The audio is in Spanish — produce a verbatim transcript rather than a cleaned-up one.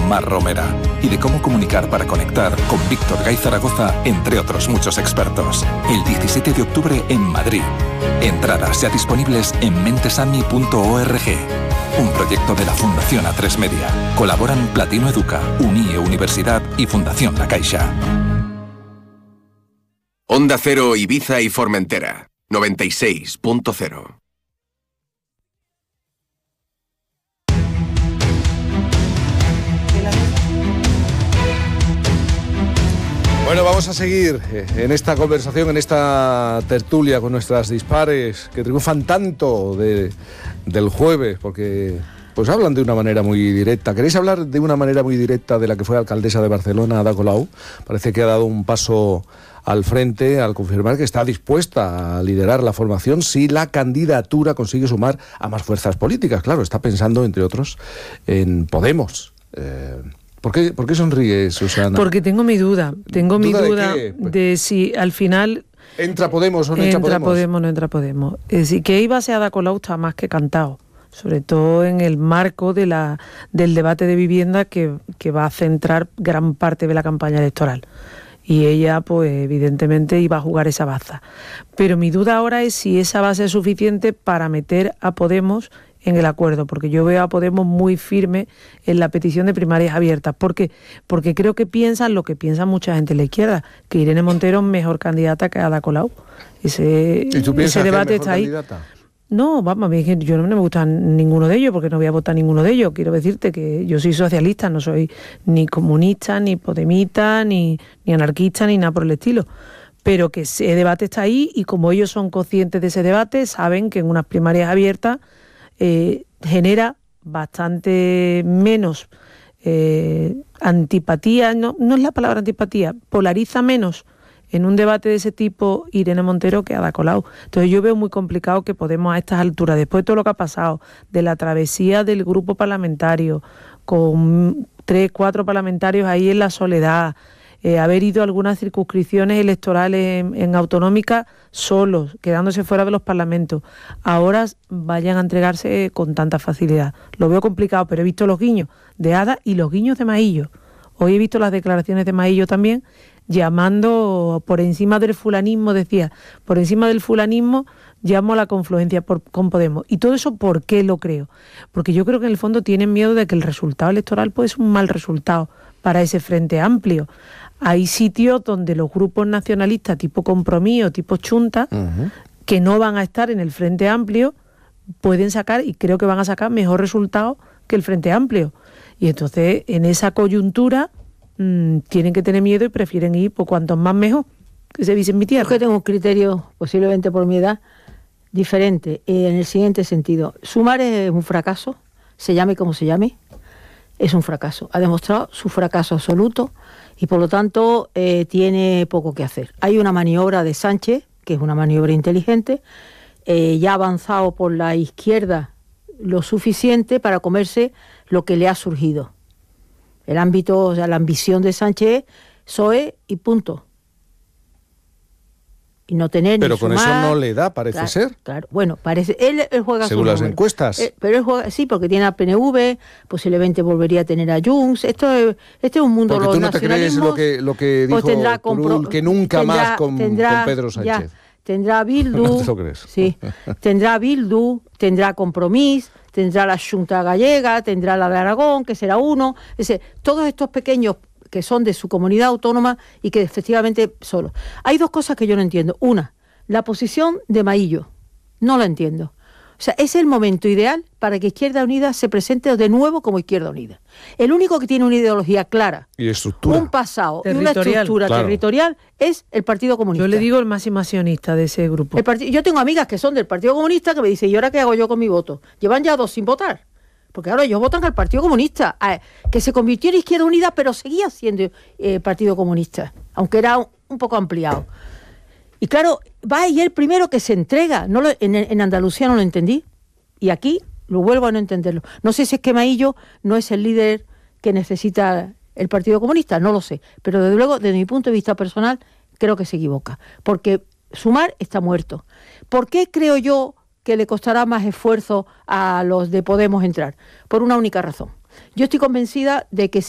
Mar Romera y de cómo comunicar para conectar con Víctor Gay Zaragoza, entre otros muchos expertos. El diecisiete de octubre en Madrid. Entradas ya disponibles en mentesami punto org. Un proyecto de la Fundación A tres Media. Colaboran Platino Educa, Unie Universidad y Fundación La Caixa. Onda Cero, Ibiza y Formentera. noventa y seis punto cero. Bueno, vamos a seguir en esta conversación, en esta tertulia con nuestras dispares que triunfan tanto de, del jueves, porque pues hablan de una manera muy directa. ¿Queréis hablar de una manera muy directa de la que fue alcaldesa de Barcelona, Ada Colau? Parece que ha dado un paso al frente al confirmar que está dispuesta a liderar la formación si la candidatura consigue sumar a más fuerzas políticas. Claro, está pensando, entre otros, en Podemos. Eh, ¿por qué, ¿Por qué sonríe, Susana? Porque tengo mi duda. Tengo mi duda de, de si al final... ¿Entra Podemos o no entra, entra Podemos? Podemos, no entra Podemos. Es decir, que iba a ser Ada Colau está más que cantado. Sobre todo en el marco de la, del debate de vivienda que, que va a centrar gran parte de la campaña electoral. Y ella, pues evidentemente, iba a jugar esa baza. Pero mi duda ahora es si esa base es suficiente para meter a Podemos en el acuerdo, porque yo veo a Podemos muy firme en la petición de primarias abiertas. ¿Por qué? Porque creo que piensan lo que piensa mucha gente en la izquierda, que Irene Montero es mejor candidata que Ada Colau. Ese, ¿Y tú piensas ese debate que es mejor está candidata? Ahí. No, vamos, yo no me gusta ninguno de ellos, porque no voy a votar ninguno de ellos. Quiero decirte que yo soy socialista, no soy ni comunista, ni podemita, ni, ni anarquista, ni nada por el estilo. Pero que ese debate está ahí y como ellos son conscientes de ese debate, saben que en unas primarias abiertas eh, genera bastante menos eh, antipatía, no, no es la palabra antipatía, polariza menos en un debate de ese tipo Irene Montero que Ada Colau. Entonces yo veo muy complicado que Podemos a estas alturas, después de todo lo que ha pasado, de la travesía del grupo parlamentario, con tres, cuatro parlamentarios ahí en la soledad, eh, haber ido a algunas circunscripciones electorales en, en autonómicas solos, quedándose fuera de los parlamentos, ahora vayan a entregarse con tanta facilidad. Lo veo complicado, pero he visto los guiños de Ada y los guiños de Maillo. Hoy he visto las declaraciones de Maillo también, llamando por encima del fulanismo, decía, por encima del fulanismo llamo a la confluencia por, con Podemos. Y todo eso, ¿por qué lo creo? Porque yo creo que en el fondo tienen miedo de que el resultado electoral puede ser un mal resultado para ese frente amplio. Hay sitios donde los grupos nacionalistas tipo Compromís, tipo Chunta, uh-huh. que no van a estar en el frente amplio, pueden sacar, y creo que van a sacar mejor resultado que el frente amplio. Y entonces, en esa coyuntura, tienen que tener miedo y prefieren ir por cuantos más mejor, que se dice en mi tierra. Yo que tengo un criterio, posiblemente por mi edad, diferente, eh, en el siguiente sentido. Sumar es un fracaso, se llame como se llame, es un fracaso. Ha demostrado su fracaso absoluto y por lo tanto eh, tiene poco que hacer. Hay una maniobra de Sánchez, que es una maniobra inteligente, eh, ya ha avanzado por la izquierda lo suficiente para comerse lo que le ha surgido. El ámbito, o sea, la ambición de Sánchez, P S O E y punto. Y no tener Pero ni con sumar, eso no le da, parece claro, ser. Claro, bueno, parece. Él, él juega según las números. Encuestas. Eh, pero él juega, sí, porque tiene a P N V, posiblemente volvería a tener a Junts. Esto es, este es un mundo de los nacionalismos. Porque tú no te crees lo que, lo que dijo pues tendrá Turull, que nunca tendrá, más con, tendrá, con Pedro Sánchez. Ya, tendrá Bildu, no te lo crees. Sí, tendrá Bildu, tendrá Compromís, tendrá la Xunta Gallega, tendrá la de Aragón, que será uno. Es decir, todos estos pequeños que son de su comunidad autónoma y que efectivamente solo. Hay dos cosas que yo no entiendo. Una, la posición de Maillo. No la entiendo. O sea, es el momento ideal para que Izquierda Unida se presente de nuevo como Izquierda Unida. El único que tiene una ideología clara, y estructura, un pasado y una territorial, estructura claro. territorial es el Partido Comunista. Yo le digo el máximo accionista de ese grupo. El part- yo tengo amigas que son del Partido Comunista que me dicen, ¿y ahora qué hago yo con mi voto? Llevan ya dos sin votar. Porque ahora ellos votan al Partido Comunista, eh, que se convirtió en Izquierda Unida, pero seguía siendo eh, Partido Comunista, aunque era un, un poco ampliado. Y claro, va y el primero que se entrega. No lo, en, en Andalucía no lo entendí, y aquí lo vuelvo a no entenderlo. No sé si es que Maillo no es el líder que necesita el Partido Comunista, no lo sé. Pero desde luego, desde mi punto de vista personal, creo que se equivoca. Porque Sumar está muerto. ¿Por qué creo yo que le costará más esfuerzo a los de Podemos entrar? Por una única razón. Yo estoy convencida de que